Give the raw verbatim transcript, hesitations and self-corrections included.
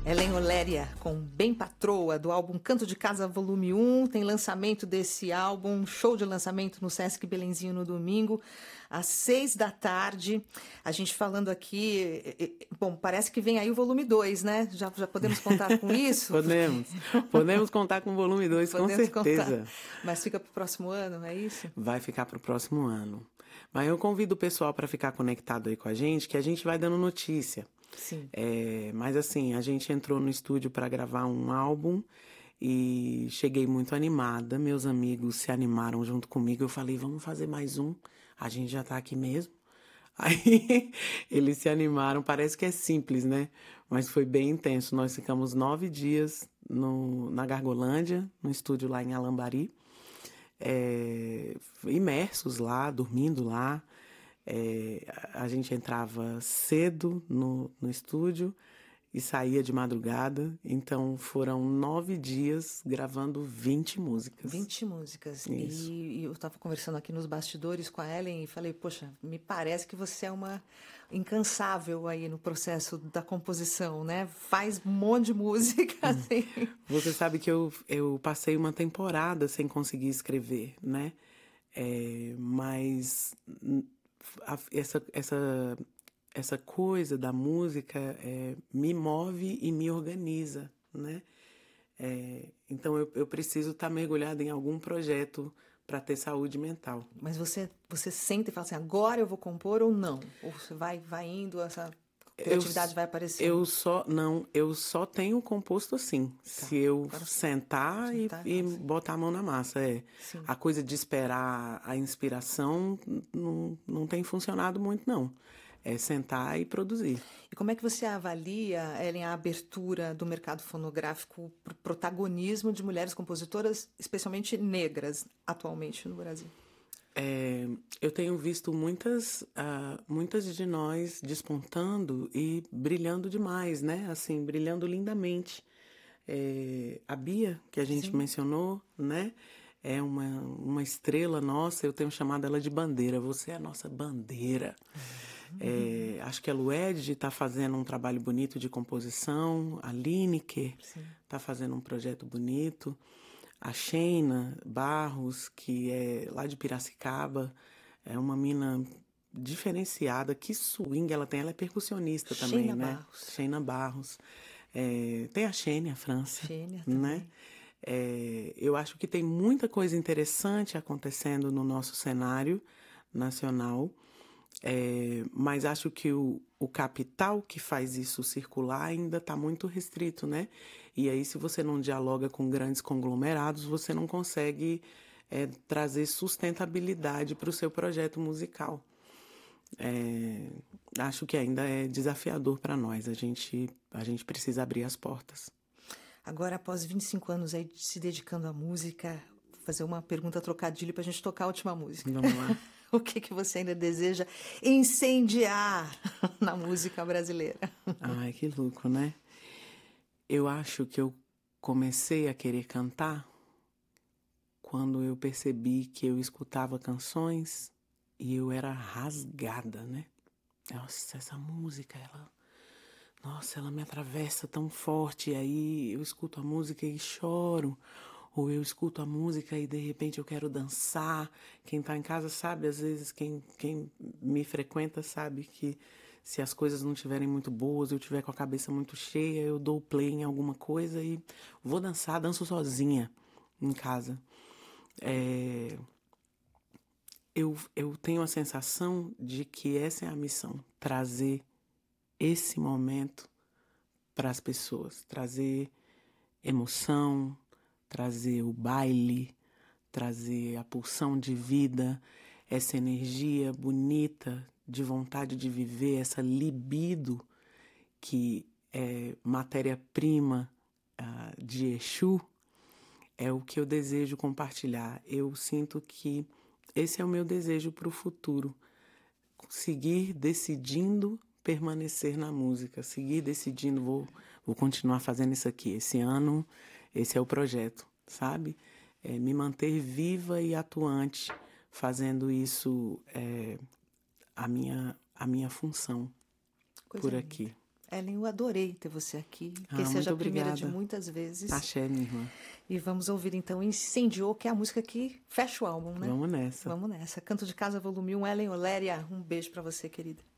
Helen Oléria com Bem Patroa, do álbum Canto de Casa Volume um. Tem lançamento desse álbum, show de lançamento no Sesc Belenzinho no domingo, às seis da tarde. A gente falando aqui... Bom, parece que vem aí o volume dois, né? Já, já podemos contar com isso? Podemos. Podemos contar com o volume dois, com certeza. Contar. Mas fica para o próximo ano, é isso? Vai ficar para o próximo ano. Mas eu convido o pessoal para ficar conectado aí com a gente, que a gente vai dando notícia. Sim. É, mas assim, a gente entrou no estúdio para gravar um álbum e cheguei muito animada. Meus amigos se animaram junto comigo. Eu falei, vamos fazer mais um. A gente já tá aqui mesmo. Aí eles se animaram. Parece que é simples, né? Mas foi bem intenso. Nós ficamos nove dias no, na Gargolândia, no estúdio lá em Alambari. É, imersos lá, dormindo lá. É, a gente entrava cedo no, no estúdio e saía de madrugada. Então foram nove dias gravando vinte músicas. vinte músicas. Isso. E, e eu estava conversando aqui nos bastidores com a Helen e falei, poxa, me parece que você é uma incansável aí no processo da composição, né? Faz um monte de música, assim. Você sabe que eu, eu passei uma temporada sem conseguir escrever, né? É, mas... A, essa, essa, essa coisa da música é, me move e me organiza, né? É, então eu, eu preciso estar mergulhada em algum projeto para ter saúde mental. Mas você, você sente e fala assim, agora eu vou compor ou não? Ou você vai, vai indo, essa criatividade eu, vai aparecer? Eu só, não, eu só tenho composto assim, tá. Se eu sentar, sentar e, e botar a mão na massa. É. A coisa de esperar a inspiração não, não tem funcionado muito, não. É sentar e produzir. E como é que você avalia, Helen, a abertura do mercado fonográfico para o protagonismo de mulheres compositoras, especialmente negras, atualmente no Brasil? É, eu tenho visto muitas, uh, muitas de nós despontando e brilhando demais, né? Assim, brilhando lindamente. É, a Bia, que a gente Sim. mencionou, né? É uma, uma estrela nossa, eu tenho chamado ela de bandeira. Você é a nossa bandeira. Uhum. É, acho que a Lued está fazendo um trabalho bonito de composição. A Lineker está fazendo um projeto bonito. A Sheina Barros, que é lá de Piracicaba, é uma mina diferenciada. Que swing ela tem, ela é percussionista também, Sheina né? Barros. Sheina Barros. É, tem a Xênia França, Xênia né? É, eu acho que tem muita coisa interessante acontecendo no nosso cenário nacional, é, mas acho que o, o capital que faz isso circular ainda está muito restrito, né? E aí, se você não dialoga com grandes conglomerados, você não consegue é, trazer sustentabilidade para o seu projeto musical. É, acho que ainda é desafiador para nós. A gente, a gente precisa abrir as portas. Agora, após vinte e cinco anos aí se dedicando à música, vou fazer uma pergunta trocadilho para a gente tocar a última música. Vamos lá. O que, que você ainda deseja incendiar na música brasileira? Ai, que louco, né? Eu acho que eu comecei a querer cantar quando eu percebi que eu escutava canções e eu era rasgada, né? Nossa, essa música, ela... Nossa, ela me atravessa tão forte. E aí eu escuto a música e choro. Ou eu escuto a música e de repente eu quero dançar. Quem tá em casa sabe, às vezes, quem, quem me frequenta sabe que se as coisas não estiverem muito boas, eu estiver com a cabeça muito cheia, eu dou play em alguma coisa e vou dançar, danço sozinha em casa. É... Eu, eu tenho a sensação de que essa é a missão, trazer esse momento para as pessoas, trazer emoção, trazer o baile, trazer a pulsão de vida, essa energia bonita de vontade de viver, essa libido que é matéria-prima uh, de Exu, é o que eu desejo compartilhar. Eu sinto que esse é o meu desejo para o futuro, seguir decidindo permanecer na música, seguir decidindo, vou, vou continuar fazendo isso aqui. Esse ano, esse é o projeto, sabe? É, me manter viva e atuante, fazendo isso é, a, minha, a minha função Coisa por aqui. Linda. Ellen, eu adorei ter você aqui. Que Ah, seja a muito primeira obrigada. de muitas vezes. Axé, minha irmã. E vamos ouvir então Incendiou, que é a música que fecha o álbum, né? Vamos nessa. Vamos nessa. Canto de Casa, volume um, Ellen Oléria. Um beijo pra você, querida.